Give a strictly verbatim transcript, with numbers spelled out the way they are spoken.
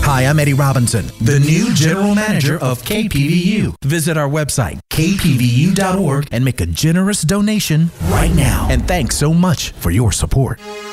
Hi, I'm Eddie Robinson, the new general manager of K P V U. Visit our website, k p v u dot org, and make a generous donation right now. And thanks so much for your support.